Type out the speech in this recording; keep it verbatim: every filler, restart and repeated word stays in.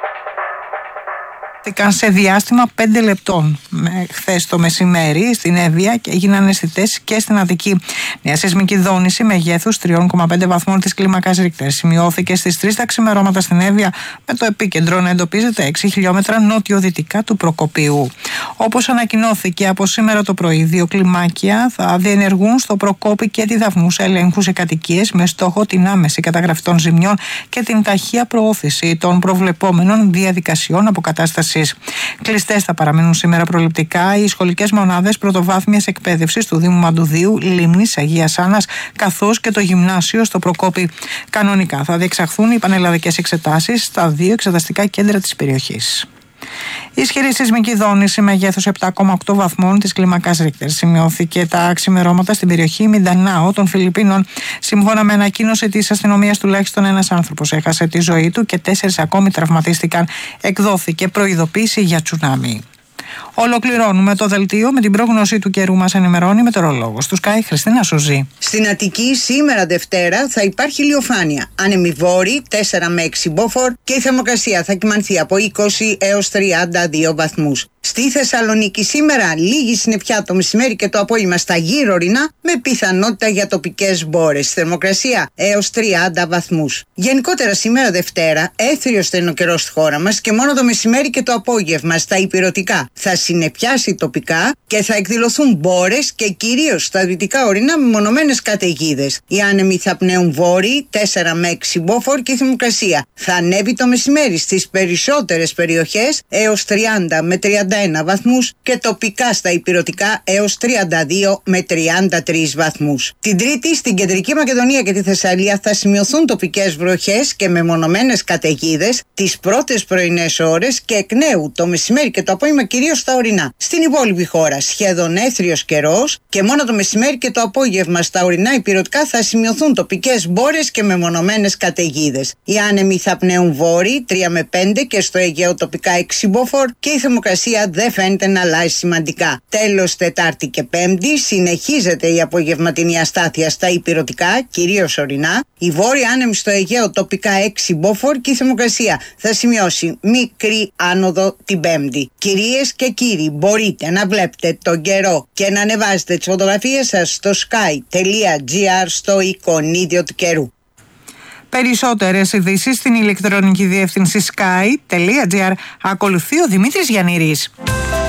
σε διάστημα πέντε λεπτών χθες το μεσημέρι στην Εύβοια και έγιναν αισθητές και στην Αττική. Μια σεισμική δόνηση μεγέθους τρία κόμμα πέντε βαθμών της κλίμακας Ρίχτερ σημειώθηκε στις τρεις τα ξημερώματα στην Εύβοια, με το επίκεντρο να εντοπίζεται έξι χιλιόμετρα νότιο-δυτικά του Προκοπίου. Όπως ανακοινώθηκε από σήμερα το πρωί, δύο κλιμάκια θα διενεργούν στο Προκόπη και τη Δαφνούσα ελέγχους σε κατοικίες με στόχο την άμεση καταγραφή των ζημιών και την ταχεία προώθηση των προβλεπόμενων διαδικασιών αποκατάστασης. Κλειστές θα παραμείνουν σήμερα προληπτικά οι σχολικές μονάδες πρωτοβάθμιας εκπαίδευσης του Δήμου Μαντουδίου, Λίμνης, Αγίας Άννας, καθώς και το γυμνάσιο στο Προκόπη. Κανονικά θα διεξαχθούν οι πανελλαδικές εξετάσεις στα δύο εξεταστικά κέντρα της περιοχής. Ισχυρή σεισμική δόνηση μεγέθους επτά κόμμα οκτώ βαθμών της κλίμακας Ρίχτερ σημειώθηκε τα ξημερώματα στην περιοχή Μιντανάο των Φιλιππίνων. Σύμφωνα με ανακοίνωση της αστυνομίας, τουλάχιστον ένας άνθρωπος έχασε τη ζωή του και τέσσερις ακόμη τραυματίστηκαν. Εκδόθηκε προειδοποίηση για τσουνάμι. Ολοκληρώνουμε το δελτίο με την πρόγνωση του καιρού. Μας ενημερώνει η μετεωρολόγος του Sky, Χριστίνα Σουζή. Στην Αττική σήμερα Δευτέρα θα υπάρχει ηλιοφάνεια. Άνεμη βόρη τέσσερα με έξι μποφόρ και η θερμοκρασία θα κυμανθεί από είκοσι έως τριάντα δύο βαθμούς. Στη Θεσσαλονίκη σήμερα λίγη συννεφιά το μεσημέρι και το απόγευμα στα γύρω ορεινά με πιθανότητα για τοπικές μπόρες. Θερμοκρασία έως τριάντα βαθμούς. Γενικότερα σήμερα Δευτέρα έθριος θα είναι ο καιρός στη χώρα μας και μόνο το μεσημέρι και το απόγευμα στα ηπειρωτικά θα συννεφιάσει τοπικά και θα εκδηλωθούν μπόρες και κυρίως στα δυτικά ορεινά με μονομένες καταιγίδες. Οι άνεμοι θα πνέουν βόρειοι τέσσερα με έξι μποφόρ και η θερμοκρασία θα ανέβει το μεσημέρι στις περισσότερες περιοχές έως τριάντα με τριάντα ένα βαθμούς και τοπικά στα ηπειρωτικά έως τριάντα δύο με τριάντα τρεις βαθμούς. Την Τρίτη στην Κεντρική Μακεδονία και τη Θεσσαλία θα σημειωθούν τοπικές βροχές και μεμονωμένες καταιγίδες τις πρώτες πρωινές ώρες και εκ νέου το μεσημέρι και το απόγευμα κυρίως στα ορεινά. Στην υπόλοιπη χώρα σχεδόν έθριος καιρός και μόνο το μεσημέρι και το απόγευμα στα ορεινά ηπειρωτικά θα σημειωθούν τοπικές μπόρες και μεμονωμένες καταιγίδες. Οι άνεμοι θα πνέουν βόρειοι τρία με πέντε και στο Αιγαίο τοπικά έξι μποφόρ και η θερμοκρασία δεν φαίνεται να αλλάζει σημαντικά. Τέλος, Τετάρτη και Πέμπτη συνεχίζεται η απογευματινή αστάθεια στα ηπειρωτικά, κυρίως ορεινά. Η βόρεια άνεμη στο Αιγαίο τοπικά έξι μποφόρ και η θερμοκρασία θα σημειώσει μικρή άνοδο την Πέμπτη. Κυρίες και κύριοι, μπορείτε να βλέπετε τον καιρό και να ανεβάζετε τις φωτογραφίες σας στο sky.gr στο εικονίδιο του καιρού. Περισσότερες ειδήσεις στην ηλεκτρονική διεύθυνση sky.gr. Ακολουθεί ο Δημήτρης Γιαννήρης.